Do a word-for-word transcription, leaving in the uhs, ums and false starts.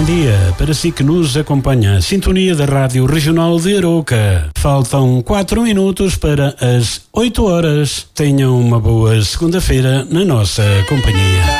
dia para si que nos acompanha. Sintonia da Rádio Regional de Arouca. Faltam quatro minutos para as oito horas. Tenham uma boa segunda-feira na nossa companhia.